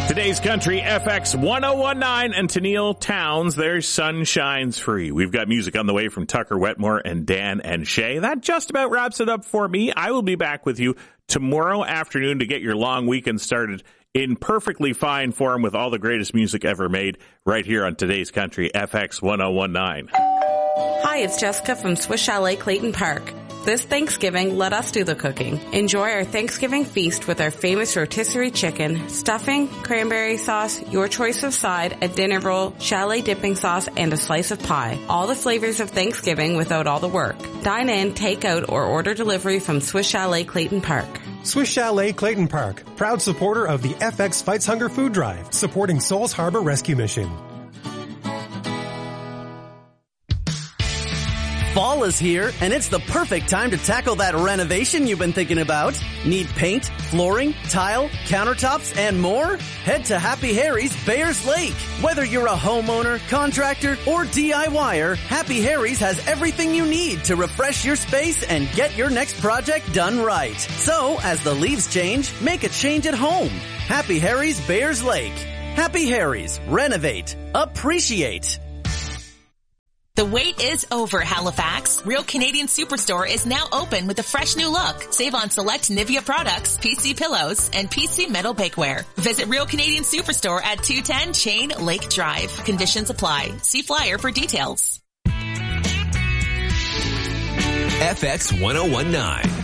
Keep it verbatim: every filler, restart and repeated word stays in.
Today's Country, F X one oh one nine and Tennille Towns, their Sun Shines Free. We've got music on the way from Tucker Wetmore and Dan and Shay. That just about wraps it up for me. I will be back with you tomorrow afternoon to get your long weekend started in perfectly fine form with all the greatest music ever made right here on Today's Country, F X one oh one nine. Hi, it's Jessica from Swiss Chalet Clayton Park. This Thanksgiving, let us do the cooking. Enjoy our Thanksgiving feast with our famous rotisserie chicken, stuffing, cranberry sauce, your choice of side, a dinner roll, chalet dipping sauce, and a slice of pie. All the flavors of Thanksgiving without all the work. Dine in, take out, or order delivery from Swiss Chalet Clayton Park. Swiss Chalet Clayton Park, proud supporter of the F X Fights Hunger food drive, supporting Souls Harbor Rescue Mission. Fall is here, and it's the perfect time to tackle that renovation you've been thinking about. Need paint, flooring, tile, countertops, and more? Head to Happy Harry's Bayers Lake. Whether you're a homeowner, contractor, or DIYer, Happy Harry's has everything you need to refresh your space and get your next project done right. So, as the leaves change, make a change at home. Happy Harry's Bayers Lake. Happy Harry's. Renovate. Appreciate. The wait is over, Halifax. Real Canadian Superstore is now open with a fresh new look. Save on select Nivea products, P C pillows, and P C metal bakeware. Visit Real Canadian Superstore at two ten Chain Lake Drive. Conditions apply. See flyer for details. F X one oh one nine.